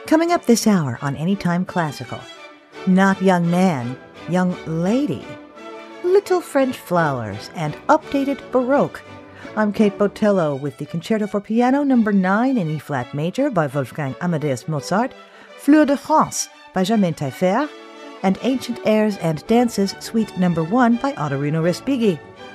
Coming up this hour on Anytime Classical, Not Young Man, Young Lady, Little French Flowers, and Updated Baroque. I'm Kate Botello with the Concerto for Piano No. 9 in E-flat major by Wolfgang Amadeus Mozart, Fleur de France by Germain Taillefer, and Ancient Airs and Dances Suite No. 1 by Ottorino Respighi.